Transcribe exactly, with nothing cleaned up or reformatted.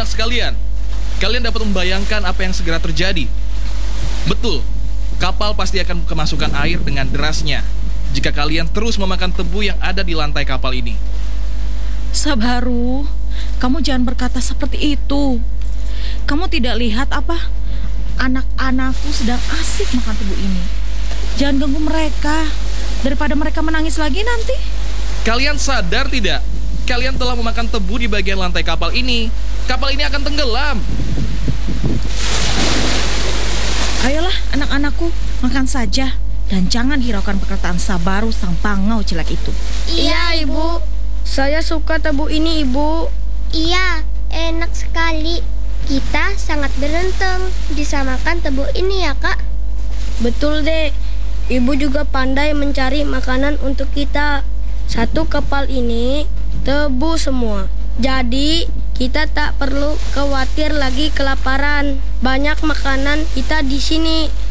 Anak-anak sekalian, kalian dapat membayangkan apa yang segera terjadi. Betul, kapal pasti akan kemasukan air dengan derasnya jika kalian terus memakan tebu yang ada di lantai kapal ini. Sabharu, kamu jangan berkata seperti itu. Kamu tidak lihat apa? Anak-anakku sedang asik makan tebu ini. Jangan ganggu mereka, daripada mereka menangis lagi nanti. Kalian sadar tidak? Kalian telah memakan tebu di bagian lantai kapal ini. Kapal ini akan tenggelam. Ayolah anak-anakku, makan saja. Dan jangan hiraukan perkataan Sabharu sang pangau jelek itu. Iya, Ibu. Saya suka tebu ini, Ibu. Iya, enak sekali. Kita sangat beruntung bisa makan tebu ini ya, Kak. Betul deh. Ibu juga pandai mencari makanan untuk kita. Satu kapal ini tebu semua. Jadi kita tak perlu khawatir lagi kelaparan. Banyak makanan kita di sini.